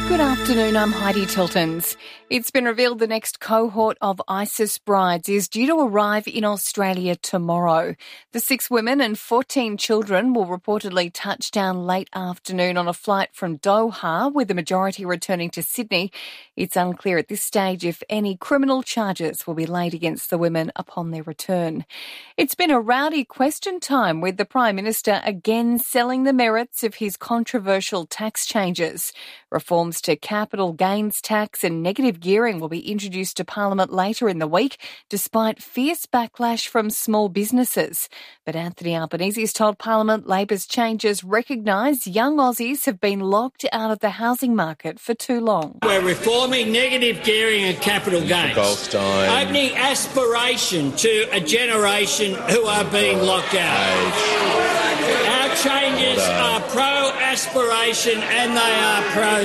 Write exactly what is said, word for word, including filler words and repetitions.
Good afternoon, I'm Heidi Tiltons. It's been revealed the next cohort of ISIS brides is due to arrive in Australia tomorrow. The six women and fourteen children will reportedly touch down late afternoon on a flight from Doha, with the majority returning to Sydney. It's unclear at this stage if any criminal charges will be laid against the women upon their return. It's been a rowdy question time, with the Prime Minister again selling the merits of his controversial tax changes. Reforms to capital gains tax and negative gearing will be introduced to Parliament later in the week, despite fierce backlash from small businesses. But Anthony Albanese has told Parliament Labor's changes recognise young Aussies have been locked out of the housing market for too long. We're reforming negative gearing and capital gains, Goldstein. opening aspiration to a generation who are being locked out. Our changes are pro-aspiration and they are pro